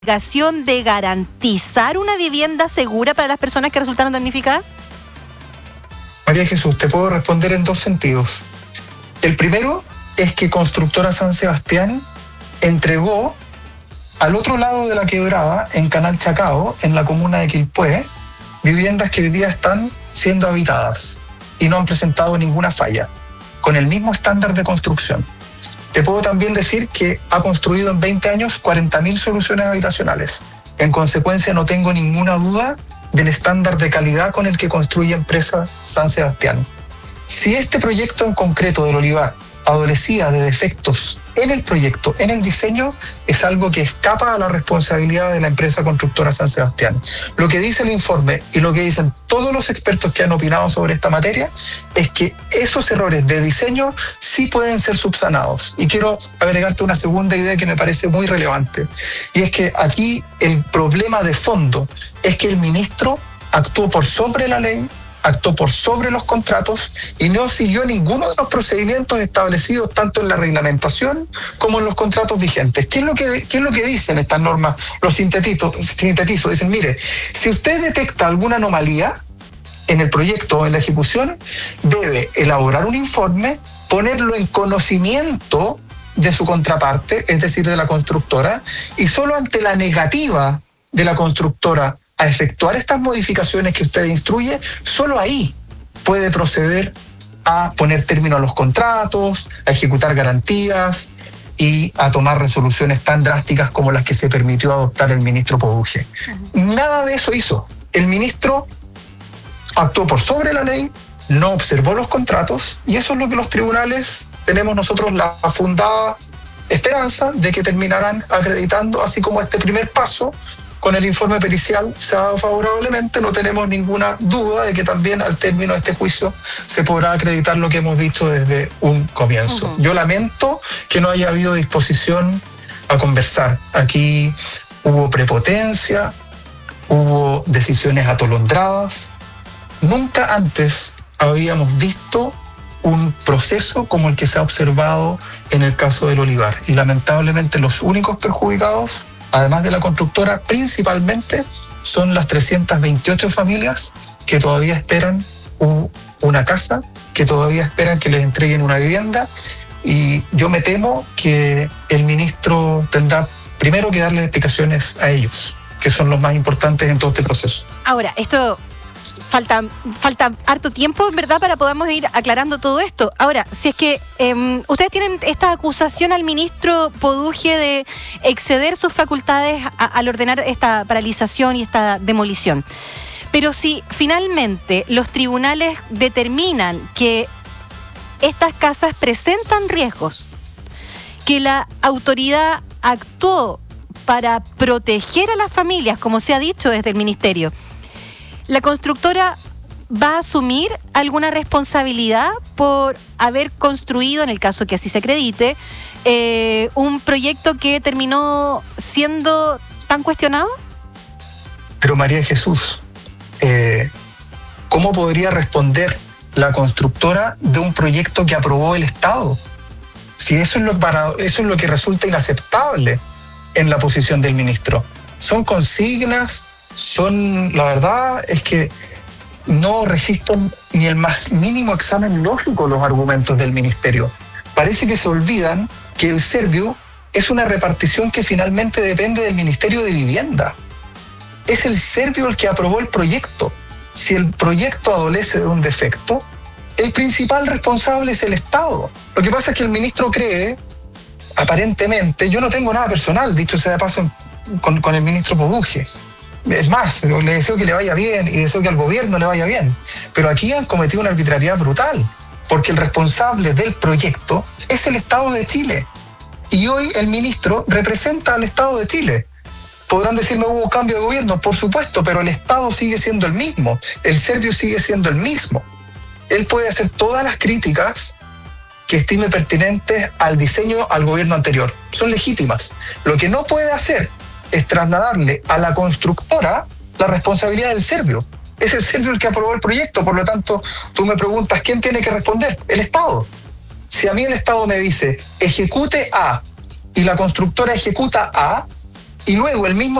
obligación de garantizar una vivienda segura para las personas que resultaron damnificadas? María Jesús, te puedo responder en dos sentidos. El primero es que Constructora San Sebastián entregó al otro lado de la quebrada, en Canal Chacao, en la comuna de Quilpué, viviendas que hoy día están siendo habitadas y no han presentado ninguna falla, con el mismo estándar de construcción. Te puedo también decir que ha construido en 20 años 40.000 soluciones habitacionales. En consecuencia, no tengo ninguna duda del estándar de calidad con el que construye Empresa San Sebastián. Si este proyecto en concreto del Olivar adolecía de defectos en el proyecto, en el diseño, es algo que escapa a la responsabilidad de la empresa constructora San Sebastián. Lo que dice el informe y lo que dicen todos los expertos que han opinado sobre esta materia es que esos errores de diseño sí pueden ser subsanados. Y quiero agregarte una segunda idea que me parece muy relevante. Y es que aquí el problema de fondo es que el ministro actuó por sobre la ley, actuó por sobre los contratos y no siguió ninguno de los procedimientos establecidos tanto en la reglamentación como en los contratos vigentes. ¿Qué es lo que dicen estas normas? Los sintetizo. Dicen, mire, si usted detecta alguna anomalía en el proyecto o en la ejecución, debe elaborar un informe, ponerlo en conocimiento de su contraparte, es decir, de la constructora, y solo ante la negativa de la constructora a efectuar estas modificaciones que usted instruye, solo ahí puede proceder a poner término a los contratos, a ejecutar garantías y a tomar resoluciones tan drásticas como las que se permitió adoptar el ministro Poduje. Nada de eso hizo. El ministro actuó por sobre la ley, no observó los contratos y eso es lo que los tribunales tenemos nosotros la fundada esperanza de que terminarán acreditando, así como este primer paso con el informe pericial se ha dado favorablemente. No tenemos ninguna duda de que también al término de este juicio se podrá acreditar lo que hemos dicho desde un comienzo. Yo lamento que no haya habido disposición a conversar. Aquí hubo prepotencia, hubo decisiones atolondradas. Nunca antes habíamos visto un proceso como el que se ha observado en el caso del Olivar. Y lamentablemente los únicos perjudicados, además de la constructora, principalmente son las 328 familias que todavía esperan una casa, que todavía esperan que les entreguen una vivienda. Y yo me temo que el ministro tendrá primero que darle explicaciones a ellos, que son los más importantes en todo este proceso. Ahora, esto falta harto tiempo, en verdad, para podamos ir aclarando todo esto. Ahora, si es que ustedes tienen esta acusación al ministro Poduje de exceder sus facultades al ordenar esta paralización y esta demolición, pero si finalmente los tribunales determinan que estas casas presentan riesgos, que la autoridad actuó para proteger a las familias, como se ha dicho desde el ministerio, ¿la constructora va a asumir alguna responsabilidad por haber construido, en el caso que así se acredite, un proyecto que terminó siendo tan cuestionado? Pero María Jesús, ¿cómo podría responder la constructora de un proyecto que aprobó el Estado? Si eso es lo que resulta inaceptable en la posición del ministro. Son consignas, la verdad es que no resisten ni el más mínimo examen lógico los argumentos del ministerio. Parece que se olvidan que el Servio es una repartición que finalmente depende del Ministerio de Vivienda. Es el Servio el que aprobó el proyecto. Si el proyecto adolece de un defecto, el principal responsable es el Estado. Lo que pasa es que el ministro cree, aparentemente, yo no tengo nada personal, dicho sea de paso, con el ministro Poduje. Es más, le deseo que le vaya bien y deseo que al gobierno le vaya bien. Pero aquí han cometido una arbitrariedad brutal, porque el responsable del proyecto es el Estado de Chile. Y hoy el ministro representa al Estado de Chile. Podrán decirme, hubo un cambio de gobierno, por supuesto, pero el Estado sigue siendo el mismo, el Servio sigue siendo el mismo. Él puede hacer todas las críticas que estime pertinentes al diseño al gobierno anterior. Son legítimas. Lo que no puede hacer es trasladarle a la constructora la responsabilidad del Servio. Es el Servio el que aprobó el proyecto, por lo tanto, tú me preguntas, ¿quién tiene que responder? El Estado. Si a mí el Estado me dice, ejecute A, y la constructora ejecuta A, y luego el mismo